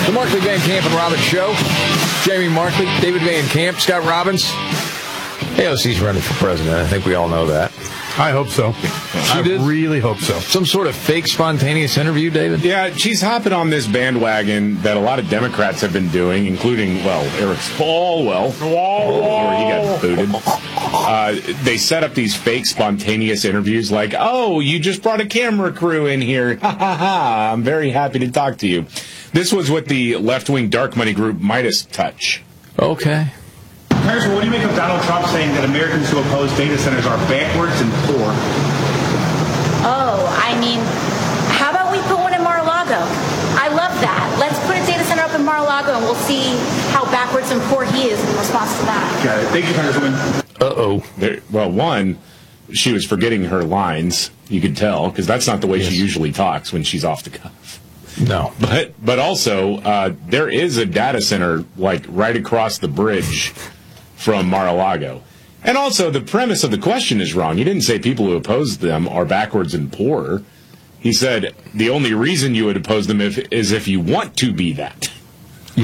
The Markley, Van Camp, and Robbins Show. Jamie Markley, David Van Camp, Scott Robbins. AOC's running for president. I think we all know that. I hope so. I really hope so. Some sort of fake spontaneous interview, David? Yeah, she's hopping on this bandwagon that a lot of Democrats have been doing, including, Eric Swalwell, where he got booted. They set up these fake spontaneous interviews like, oh, you just brought a camera crew in here. Ha, ha, ha. I'm very happy to talk to you. This was with the left-wing dark money group Midas Touch. Okay. Congressman, what do you make of Donald Trump saying that Americans who oppose data centers are backwards and poor? Oh, I mean, how about we put one in Mar-a-Lago? I love that. Let's put a data center up in Mar-a-Lago, and we'll see how backwards and poor he is in response to that. Got it. Thank you, Congresswoman. Well, one, she was forgetting her lines. You could tell, because that's not the way she usually talks when she's off the cuff. No. But also, there is a data center, like, right across the bridge from Mar-a-Lago. And also, the premise of the question is wrong. He didn't say people who oppose them are backwards and poor. He said the only reason you would oppose them is if you want to be that.